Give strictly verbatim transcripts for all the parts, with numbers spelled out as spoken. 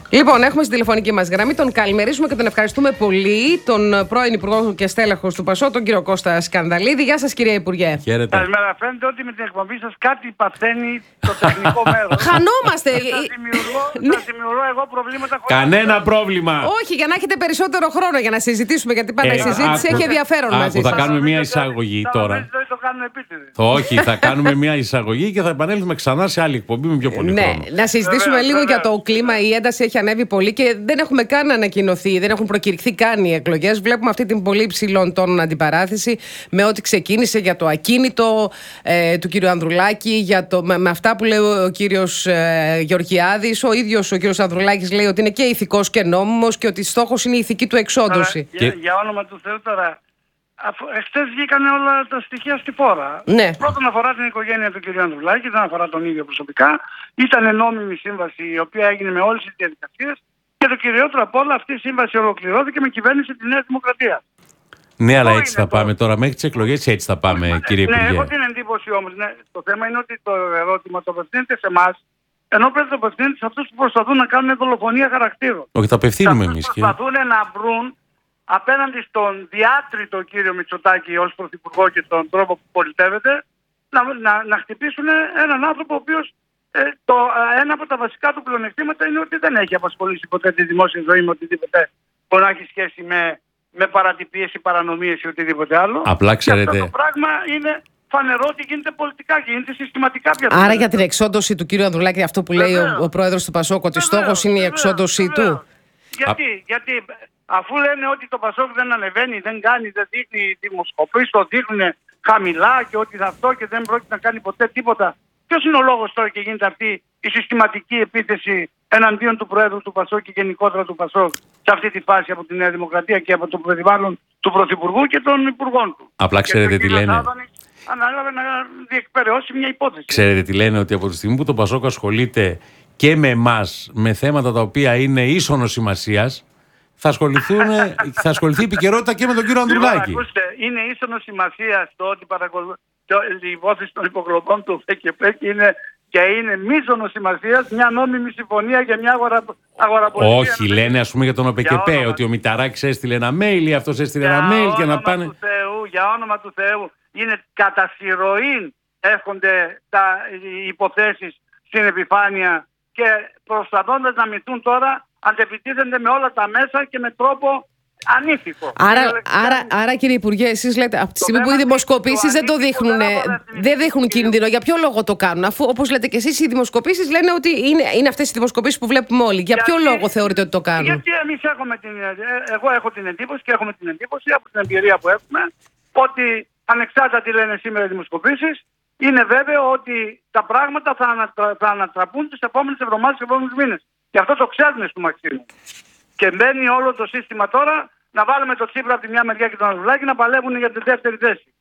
Λοιπόν, έχουμε στη τηλεφωνική μας γραμμή, τον καλημερίζουμε και τον ευχαριστούμε πολύ, τον πρώην Υπουργό και στέλεχος του ΠΑΣΟ, τον κύριο Κώστα Σκανδαλίδη. Γεια σας, κύριε Υπουργέ. Χαίρετε. Καλημέρα. Φαίνεται ότι με την εκπομπή σας κάτι παθαίνει το τεχνικό μέρος. Χανόμαστε. Θα δημιουργώ, θα δημιουργώ εγώ προβλήματα χωρίς. Κανένα πρόβλημα. Όχι, για να έχετε περισσότερο χρόνο για να συζητήσουμε, γιατί πάντα Ε, η συζήτηση άκου- έχει ενδιαφέρον άκου, μαζί θα σας. κάνουμε μια εισαγωγή Τα τώρα. νομίζετε ότι το κάνουν επίτηδες. Όχι, θα κάνουμε μια εισαγωγή και θα επανέλθουμε ξανά σε άλλη εκπομπή με πιο πολύ Ναι, χρόνο. να συζητήσουμε Βεβαίως, λίγο για βεβαίως. το κλίμα. Η ένταση έχει ανέβει πολύ και δεν έχουμε καν ανακοινωθεί, δεν έχουν προκηρυχθεί καν οι εκλογές. Βλέπουμε αυτή την πολύ υψηλών τόνων αντιπαράθεση με ό,τι ξεκίνησε για το ακίνητο ε, του κύριου Ανδρουλάκη, για το, με, με αυτά που λέει ο κύριος ε, Γεωργιάδης. Ο ίδιος ο κύριος Ανδρουλάκης λέει ότι είναι και ηθικός και νόμιμος και ότι στόχος είναι η ηθική του εξόντωση. Τώρα, για, Και- για όνομα του Θεού τώρα. Αφού, εχθές βγήκαν όλα τα στοιχεία στη φόρα. Ναι. Πρώτον αφορά την οικογένεια του κ. Ανδρουλάκη, δεν αφορά τον ίδιο προσωπικά. Ήταν νόμιμη σύμβαση η οποία έγινε με όλες τις διαδικασίες. Και το κυριότερο απ' όλα, αυτή η σύμβαση ολοκληρώθηκε με κυβέρνηση τη Νέα Δημοκρατία. Ναι, αλλά Αυτό έτσι είναι θα το- πάμε τώρα. Μέχρι τις εκλογές έτσι θα πάμε, κύριε Ναι, έχω Υπουργέ. την εντύπωση όμως, ναι, το θέμα είναι ότι το ερώτημα το απευθύνεται σε εμάς, ενώ πρέπει να το απευθύνεται σε αυτούς που προσπαθούν να κάνουν δολοφονία χαρακτήρων. Όχι, τα απευθύνουμε Αυτούς εμείς. που και- προσπαθούν να βρουν απέναντι στον διάτριτο κύριο Μητσοτάκη ως πρωθυπουργό και τον τρόπο που πολιτεύεται, να, να, να χτυπήσουν έναν άνθρωπο ο οποίος ε, το, ε, ένα από τα βασικά του πλεονεκτήματα είναι ότι δεν έχει απασχολήσει ποτέ τη δημόσια ζωή με οτιδήποτε που να έχει σχέση με, με παρατυπίες ή παρανομίες ή οτιδήποτε άλλο. Απλά ξέρετε- Και αυτό το πράγμα είναι φανερό ότι γίνεται πολιτικά και γίνεται συστηματικά πια. Άρα για την εξόντωση του κύριου Ανδρουλάκη, αυτό που λέει ο, Βεβαίως. ο πρόεδρος του ΠΑΣΟΚ, ότι Βεβαίως, στόχος είναι η βεβαίως, εξόντωσή βεβαίως. του. Γιατί, γιατί αφού λένε ότι το Πασόκ δεν ανεβαίνει, δεν κάνει, δεν δείχνει δημοσκοπήσεις, το δείχνουν χαμηλά και ότι αυτό και δεν πρόκειται να κάνει ποτέ τίποτα. Ποιος είναι ο λόγος τώρα και γίνεται αυτή η συστηματική επίθεση εναντίον του Προέδρου του Πασόκ και γενικότερα του Πασόκ σε αυτή τη φάση από τη Νέα Δημοκρατία και από το περιβάλλον του Πρωθυπουργού και των Υπουργών του. Απλά ξέρετε Και τι ο κύριος λένε. Άδωνης ανάλαβε να διεκπαιρεώσει μια υπόθεση. Ξέρετε τι λένε, ότι από τη στιγμή που το Πασόκ ασχολείται και με εμάς, με θέματα τα οποία είναι ίσονος σημασίας, θα, θα ασχοληθεί η επικαιρότητα και με τον κύριο Ανδρουλάκη. Λοιπόν, ακούστε, είναι ίσονο σημασία το ότι παρακολου... η υπόθεση των υποκλοπών του ΦΕΚΕΠΕ είναι και είναι μείζονο σημασία μια νόμιμη συμφωνία για μια αγορα... αγοραπολιτεία. Όχι, λένε ας πούμε για τον ΟΠΕΚΕΠΕ, όνομα- ότι ο Μηταράκης έστειλε ένα mail ή αυτός έστειλε ένα mail και να πάνε. Του Θεού, για όνομα του Θεού, είναι κατά συρροήν έρχονται τα, οι υποθέσεις στην επιφάνεια και προσπαθώντας να μυθούν τώρα αντεπιτίθενται με όλα τα μέσα και με τρόπο ανήθικο. Άρα, Κυριολεκτικά. άρα, άρα, κύριε Υπουργέ, εσείς λέτε από τη Το στιγμή που οι θέμα δημοσκοπήσεις του δεν το ανήθικου δείχνουν, δεν αφορά την δεν δείχνουν ηθική. κίνδυνο, για ποιο λόγο το κάνουν, αφού όπως λέτε και εσείς οι δημοσκοπήσεις λένε ότι είναι, είναι αυτές οι δημοσκοπήσεις που βλέπουμε όλοι. Για ποιο Γιατί- λόγο θεωρείτε ότι το κάνουν? Γιατί εμείς έχουμε την, ε, εγώ έχω την εντύπωση και έχουμε την εντύπωση από την εμπειρία που έχουμε ότι ανεξάρτητα τι λένε σήμερα οι δημοσκοπήσεις, είναι βέβαιο ότι τα πράγματα θα, ανατρα, θα ανατραπούν τις επόμενες εβδομάδες, τις επόμενους μήνες. Και αυτό το ξέρουν στο Μαξίμου. Και μπαίνει όλο το σύστημα τώρα να βάλουμε το Τσίπρα από τη μια μεριά και τον Ανδρουλάκη να παλεύουν για τη δεύτερη θέση.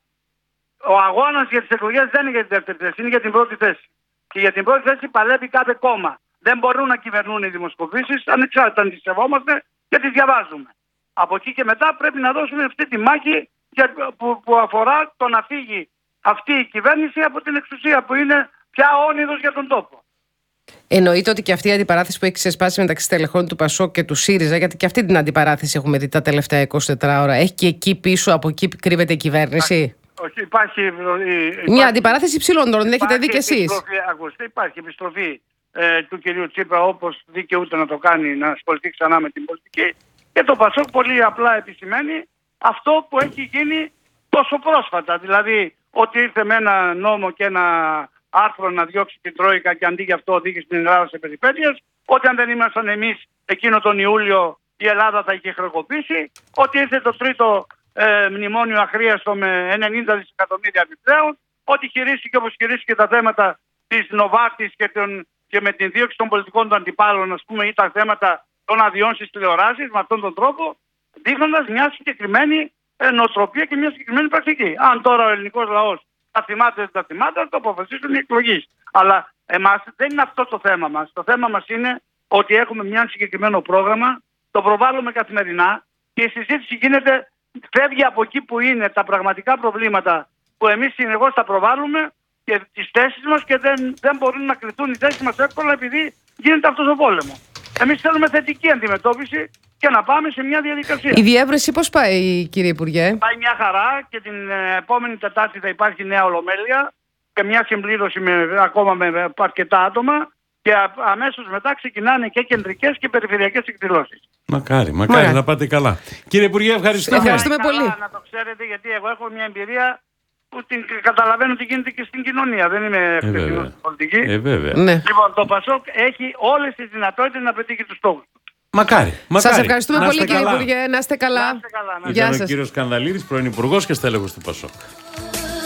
Ο αγώνας για τις εκλογές δεν είναι για τη δεύτερη θέση, είναι για την πρώτη θέση. Και για την πρώτη θέση παλεύει κάθε κόμμα. Δεν μπορούν να κυβερνούν οι δημοσκοπήσεις, ανεξάρτητα αν τις σεβόμαστε και τις διαβάζουμε. Από εκεί και μετά πρέπει να δώσουμε αυτή τη μάχη για, που, που αφορά το να φύγει αυτή η κυβέρνηση από την εξουσία που είναι πια όνειδος για τον τόπο. Εννοείται ότι και αυτή η αντιπαράθεση που έχει ξεσπάσει μεταξύ στελεχών του ΠΑΣΟΚ και του ΣΥΡΙΖΑ, γιατί και αυτή την αντιπαράθεση έχουμε δει τα τελευταία εικοσιτέσσερα ώρα, έχει και εκεί πίσω, από εκεί κρύβεται η κυβέρνηση? Όχι, υπάρχει, υπάρχει Μια αντιπαράθεση υψηλών τόνων, την έχετε δει κι εσείς. επιστροφή, ακούστε, υπάρχει επιστροφή ε, του κυρίου Τσίπρα όπως δικαιούται να το κάνει, να ασχοληθεί ξανά με την πολιτική. Και το Πασόκ πολύ απλά επισημαίνει αυτό που έχει γίνει τόσο πρόσφατα. Δηλαδή ότι ήρθε με ένα νόμο και ένα άρθρο να διώξει την Τρόικα και αντί για αυτό οδήγησε την Ελλάδα σε περιπέτειες. Ότι αν δεν ήμασταν εμείς εκείνο τον Ιούλιο η Ελλάδα θα είχε χρεοκοπήσει. Ότι ήρθε το τρίτο ε, μνημόνιο αχρίαστο με ενενήντα δισεκατομμύρια επιπλέον. Ότι χειρίστηκε όπως χειρίστηκε τα θέματα της Νοβάρτης και, τον, και με την δίωξη των πολιτικών των αντιπάλων, ας πούμε, ή τα θέματα των αδειών στις τηλεοράσεις με αυτόν τον τρόπο, δείχνοντας μια συγκεκριμένη ε, νοοτροπία και μια συγκεκριμένη πρακτική. Αν τώρα ο ελληνικός λαός τα θυμάται, δεν τα θυμάται, θα το αποφασίσουν οι εκλογείς. Αλλά εμάς δεν είναι αυτό το θέμα μας. Το θέμα μας είναι ότι έχουμε μια συγκεκριμένο πρόγραμμα, το προβάλλουμε καθημερινά και η συζήτηση γίνεται, φεύγει από εκεί που είναι τα πραγματικά προβλήματα που εμείς συνεχώς τα προβάλλουμε και τις θέσεις μας και δεν, δεν μπορούν να κρυθούν οι θέσεις μας εύκολα επειδή γίνεται αυτός ο πόλεμος. Εμείς θέλουμε θετική αντιμετώπιση και να πάμε σε μια διαδικασία. Η διεύρυνση πώς πάει, κύριε Υπουργέ? Πάει μια χαρά και την ε, επόμενη Τετάρτη θα υπάρχει νέα ολομέλεια και μια συμπλήρωση με, ακόμα με αρκετά άτομα και α, αμέσως μετά ξεκινάνε και κεντρικές και περιφερειακές εκδηλώσεις. Μακάρι, μακάρι Ωραία. να πάτε καλά. Κύριε Υπουργέ, ευχαριστώ. Ευχαριστούμε Καλά, πολύ. Να το ξέρετε, γιατί εγώ έχω μια εμπειρία που την καταλαβαίνω ότι γίνεται και στην κοινωνία. Δεν είμαι εκτεθειμένος βέβαια. στην πολιτική. Ε, βέβαια. Ναι. Λοιπόν, το Πασόκ έχει όλες τις δυνατότητες να πετύχει τους στόχους. Μακάρι, μακάρι. Σας ευχαριστούμε Να πολύ, είστε κύριε καλά. Υπουργέ. Να είστε καλά. Να είστε καλά, να Γεια Ήταν ο σας. κύριος Σκανδαλίδης, πρώην Υπουργός και στέλεχος του Πασόκ.